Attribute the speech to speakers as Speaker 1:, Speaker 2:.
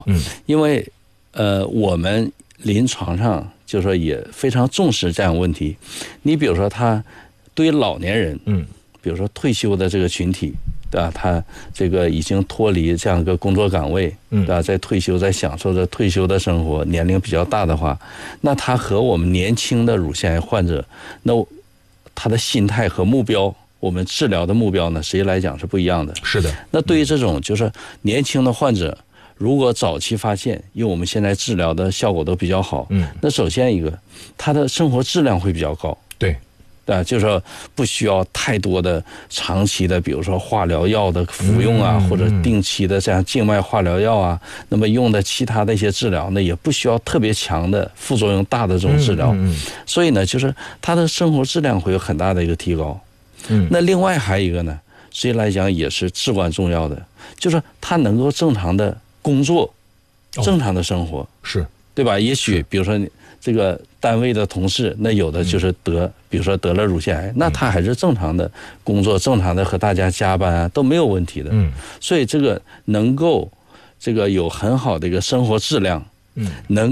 Speaker 1: 因为我们临床上就说也非常重视这样的问题。你比如说他对于老年人，比如说退休的这个群体，对吧？他这个已经脱离这样一个工作岗位，对吧？在退休，在享受着退休的生活，年龄比较大的话，那他和我们年轻的乳腺癌患者，那他的心态和目标，我们治疗的目标呢，实际来讲是不一样的。
Speaker 2: 是的。
Speaker 1: 那对于这种就是年轻的患者，如果早期发现，因为我们现在治疗的效果都比较好，那首先一个，他的生活质量会比较高。
Speaker 2: 对。
Speaker 1: 就是说不需要太多的长期的，比如说化疗药的服用啊，或者定期的这样静脉化疗药啊，那么用的其他的一些治疗呢，也不需要特别强的副作用大的这种治疗。所以呢，就是他的生活质量会有很大的一个提高。那另外还有一个呢，实际来讲也是至关重要的，就是他能够正常的工作，正常的生活，
Speaker 2: 是
Speaker 1: 对吧？也许比如说这个单位的同事，那有的就是比如说得了乳腺癌，那他还是正常的工作，正常的和大家加班啊，都没有问题的。所以这个能够这个有很好的一个生活质量，能